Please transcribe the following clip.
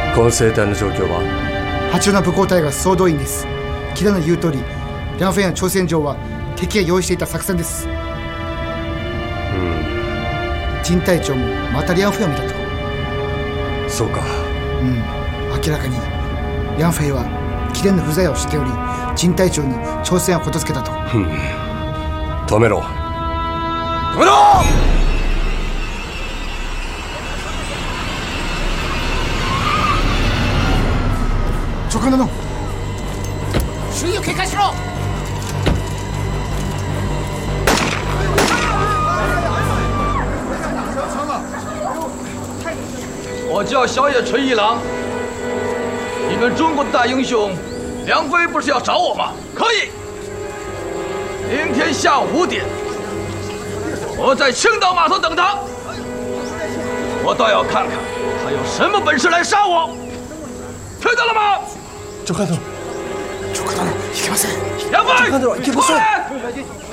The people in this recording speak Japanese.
今生隊の状況は？ 八の武功隊が総動員です。キラの言う通り、リャンフェイの挑戦状は敵が用意していた作戦です。陳隊長もまたリャンフェイを見たと。 そうか。 明らかにリャンフェイはキレンの不在を知っており、陳隊長に挑戦をことつけたと。 止めろ。止めろ！ 長官殿、 周囲を警戒しろ。 我叫小野纯一郎。你们中国的大英雄梁飞不是要找我吗？可以，明天下午5点，我在青岛码头等他。我倒要看看他有什么本事来杀我。听到了吗？ 長官殿、いけません。 梁飞， 長官殿、いけません。 快！